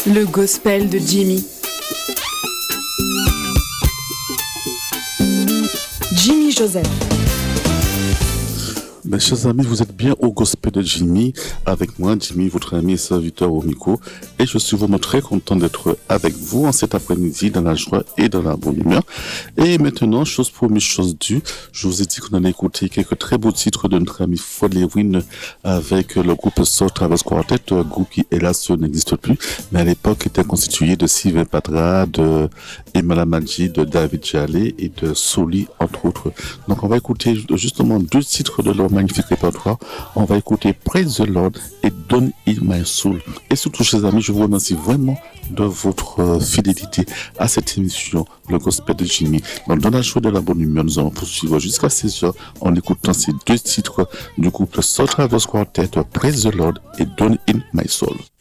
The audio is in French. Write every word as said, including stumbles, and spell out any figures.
Le gospel de Jimmy. Jimmy Joseph. Mes chers amis, vous êtes bien au Gospel de Jimmy, avec moi, Jimmy, votre ami et serviteur au micro, et je suis vraiment très content d'être avec vous en cet après-midi dans la joie et dans la bonne humeur. Et maintenant, chose promise, chose due, je vous ai dit qu'on allait écouter quelques très beaux titres de notre ami Fred Lewin avec le groupe Soul Traverse Quartet, un groupe qui, hélas, n'existe plus, mais à l'époque était constitué de Sylvain Patra, de Emma Madji, de David Jallet et de Soli, entre autres. Donc, on va écouter justement deux titres de leur magnifique répertoire. On va écouter Praise the Lord et Don't Heal My Soul. Et surtout, chers amis, je vous remercie vraiment de votre euh, fidélité à cette émission, le Gospel de Jimmy. Donc, dans la joie de la bonne humeur, nous allons poursuivre jusqu'à seize heures en écoutant ces deux titres du groupe Soul Traverse Quartet, Praise the Lord et Don't Heal My Soul.